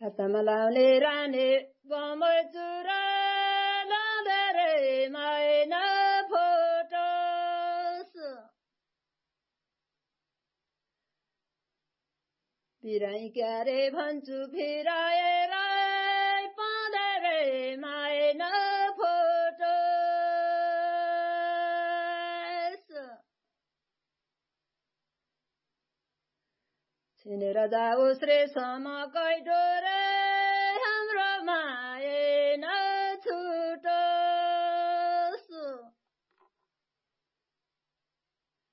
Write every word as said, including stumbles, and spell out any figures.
हातमा लाउने रानी बमै चुरा लाँदै माइन फोटोस बिराई क्यारे भन्छु फिराएर पाँदै माइन फोटोस छिनेर जाओस् रे समकै डोरे हाम्रो